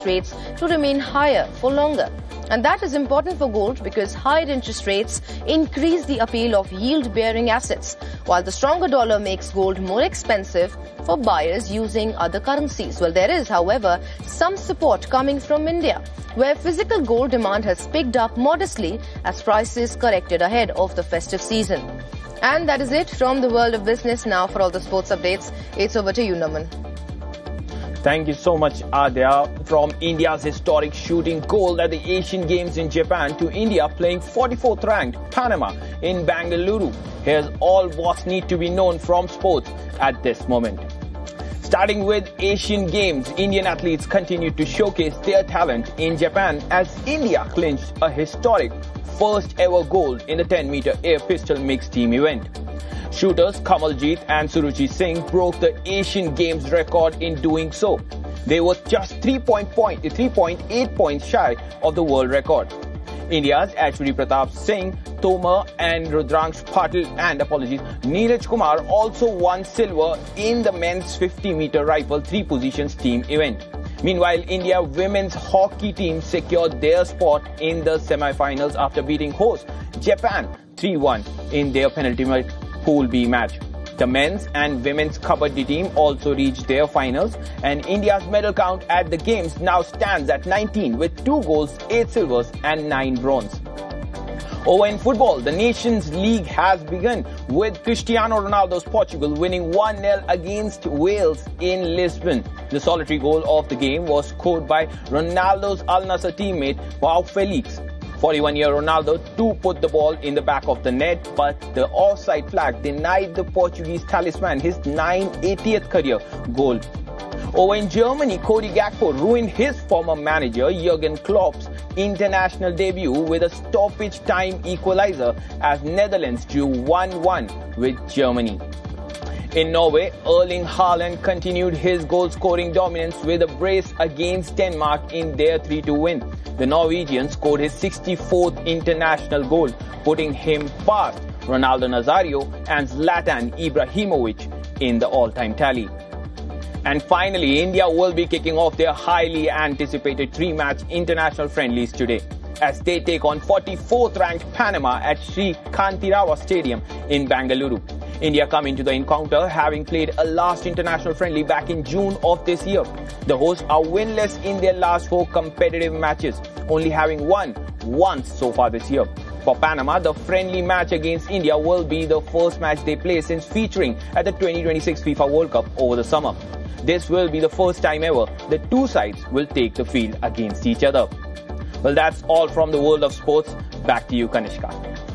rates to remain higher for longer. And that is important for gold because higher interest rates increase the appeal of yield-bearing assets, while the stronger dollar makes gold more expensive for buyers using other currencies. Well, there is, however, some support coming from India, where physical gold demand has picked up modestly as prices corrected ahead of the festive season. And that is it from the world of business. Now for all the sports updates, it's over to you, Naman. Thank you so much, Adya. From India's historic shooting gold at the Asian Games in Japan to India playing 44th ranked Panama in Bengaluru. Here's all what's need to be known from sports at this moment. Starting with Asian Games, Indian athletes continued to showcase their talent in Japan as India clinched a historic first ever gold in the 10-meter air pistol mixed team event. Shooters Kamaljeet and Suruchi Singh broke the Asian Games record in doing so. They were just 3.8 points shy of the world record. India's Ashwini Pratap Singh, Tomar and Rudraksh Patil Neeraj Kumar also won silver in the men's 50-meter rifle 3 positions team event. Meanwhile, India women's hockey team secured their spot in the semi-finals after beating host Japan 3-1 in their penultimate Pool B match. The men's and women's kabaddi team also reached their finals, and India's medal count at the games now stands at 19 with 2 golds, 8 silvers and 9 bronze. Over in football, the Nations League has begun with Cristiano Ronaldo's Portugal winning 1-0 against Wales in Lisbon. The solitary goal of the game was scored by Ronaldo's Al Nassr teammate João Felix. 41-year Ronaldo too put the ball in the back of the net, but the offside flag denied the Portuguese talisman his 980th career goal. Over in Germany, Cody Gakpo ruined his former manager Jurgen Klopp's international debut with a stoppage time equalizer as Netherlands drew 1-1 with Germany. In Norway, Erling Haaland continued his goal-scoring dominance with a brace against Denmark in their 3-2 win. The Norwegian scored his 64th international goal, putting him past Ronaldo Nazario and Zlatan Ibrahimovic in the all-time tally. And finally, India will be kicking off their highly anticipated 3-match international friendlies today as they take on 44th ranked Panama at Sri Kantirawa Stadium in Bengaluru. India come into the encounter having played a last international friendly back in June of this year. The hosts are winless in their last 4 competitive matches, only having won once so far this year. For Panama, the friendly match against India will be the first match they play since featuring at the 2026 FIFA World Cup over the summer. This will be the first time ever the 2 sides will take the field against each other. Well, that's all from the world of sports. Back to you, Kanishka.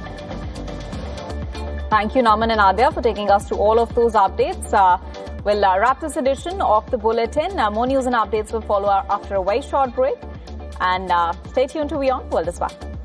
Thank you, Naman and Adya, for taking us to all of those updates. We'll wrap this edition of the Bulletin. More news and updates will follow after a very short break. And stay tuned to WION World is Back.